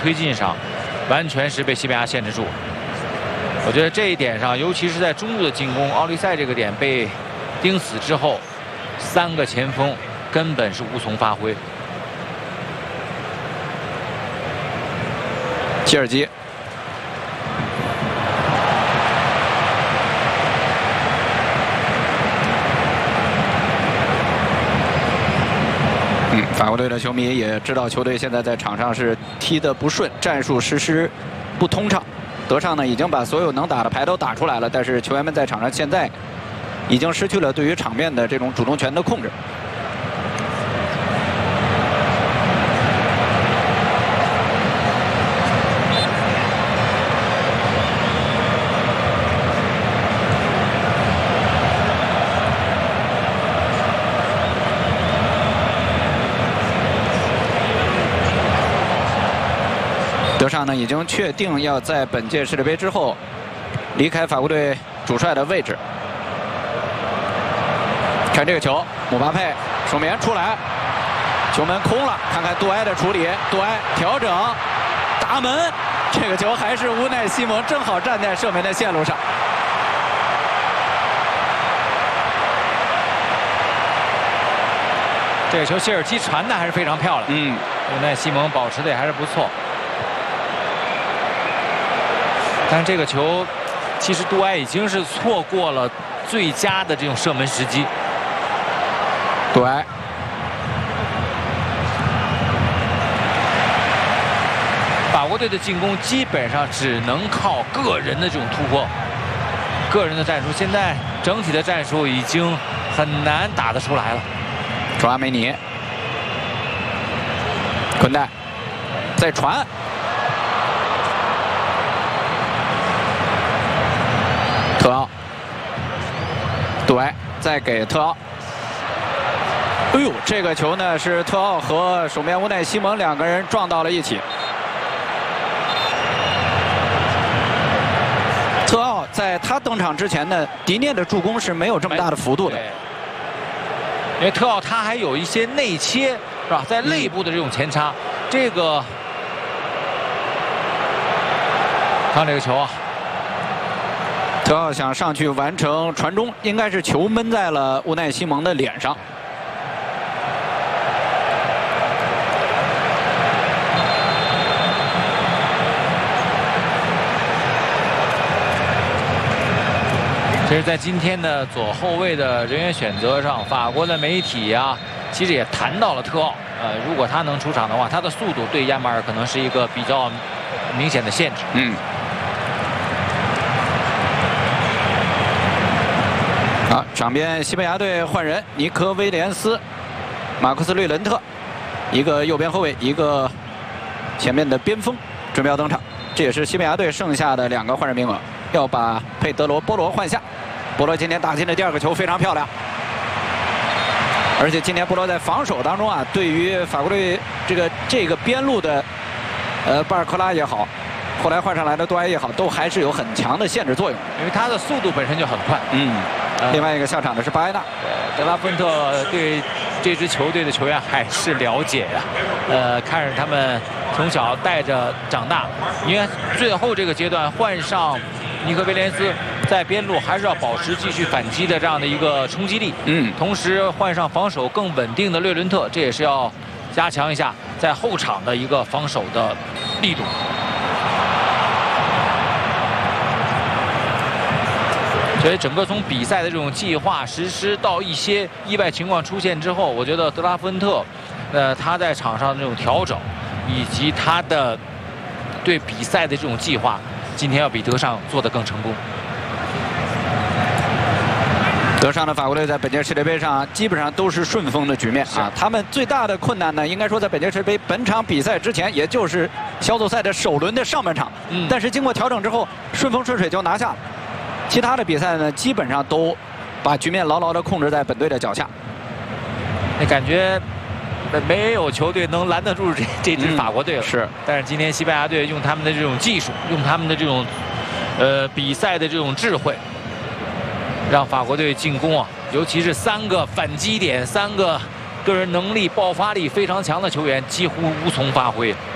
推进上，完全是被西班牙限制住。我觉得这一点上，尤其是在中路的进攻，奥利塞这个点被盯死之后，3个前锋根本是无从发挥。 切尔基。 法国队的球迷也知道，球队现在在场上是踢得不顺，战术实施不通畅。德尚呢已经把所有能打的牌都打出来了，但是球员们在场上现在已经失去了对于场面的这种主动权的控制。德尚呢已经确定要在本届世界杯之后离开法国队主帅的位置。看这个球，姆巴佩守门员出来，球门空了，看看杜埃的处理，杜埃调整打门，这个球还是乌奈西蒙正好站在射门的线路上。 这个球谢尔基传的还是非常漂亮，乌奈西蒙保持的也还是不错。 但是这个球，其实杜埃已经是错过了最佳的这种射门时机。 杜埃， 法国队的进攻基本上只能靠个人的这种突破，个人的战术。现在整体的战术已经很难打得出来了。 卓阿梅尼，昆代，再传。 特奥，杜埃再给特奥。哎呦，这个球呢是特奥和守门员乌奈西蒙2个人撞到了一起。特奥在他登场之前呢，迪涅的助攻是没有这么大的幅度的。 因为特奥他还有一些内切，是吧？在肋部的这种前插，这个看这个球啊。 特奥想上去完成传中，应该是球闷在了乌奈西蒙的脸上。 其实，在今天的左后卫的人员选择上，法国的媒体啊，其实也谈到了特奥。如果他能出场的话，他的速度对亚马尔可能是一个比较明显的限制。 好，场边西班牙队换人，尼科威廉斯、马库斯·略伦特，一个右边后卫，一个前面的边锋，准备要登场。这也是西班牙队剩下的2个换人名额，要把佩德罗·波罗换下。波罗今天打进的第2个球非常漂亮，而且今天波罗在防守当中啊，对于法国队这个边路的巴尔克拉也好，后来换上来的杜埃也好，都还是有很强的限制作用， 因为他的速度本身就很快。 另外一个下场的是巴埃纳。 德拉芬特对这支球队的球员还是了解呀，看着他们从小带着长大，因为最后这个阶段换上尼克威廉斯，在边路还是要保持继续反击的这样的一个冲击力。同时换上防守更稳定的略伦特，这也是要加强一下在后场的一个防守的力度。 所以整个从比赛的这种计划实施到一些意外情况出现之后，我觉得德拉芬特，他在场上的这种调整，以及他的对比赛的这种计划，今天要比德尚做得更成功。 德尚的法国队在本届世界杯上基本上都是顺风的局面啊。他们最大的困难呢，应该说在本届世界杯本场比赛之前，也就是小组赛的首轮的上半场。但是经过调整之后，顺风顺水就拿下了。 其他的比赛呢，基本上都把局面牢牢地控制在本队的脚下。 那感觉没有球队能拦得住这支法国队了。 是， 但是今天西班牙队用他们的这种技术，用他们的这种比赛的这种智慧，让法国队进攻啊，尤其是3个反击点，3个个人能力、爆发力非常强的球员几乎无从发挥。